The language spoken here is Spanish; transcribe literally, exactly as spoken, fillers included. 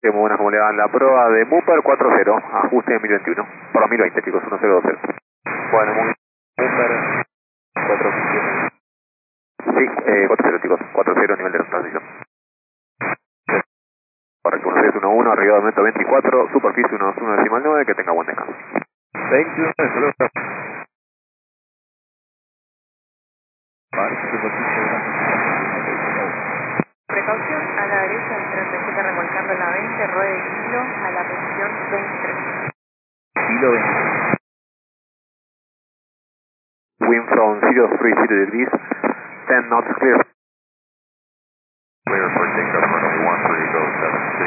Que muy buenas, ¿cómo le va? La prueba de Mooper cuatro cero, ajuste de mil veintiuno. Para mil veinte, chicos, uno cero dos cero. Bueno, muy bien. Mooper cuatro cero. Sí, eh, cuatro cero, chicos, cuatro cero, nivel de transición. Correcto, uno seis uno uno, arriba de momento veinticuatro, superficie uno uno decimal nueve, que tenga buen descanso. veintiuno, hasta luego. Vale, superficie de Precaución, a la derecha del treinta y siete remolcando la veinte, rueda de kilo a la posición veintitrés. kilo veintitrés. Wind from zero three zero degrees, ten knots clear. Clear for takeoff runway one three, go seven six.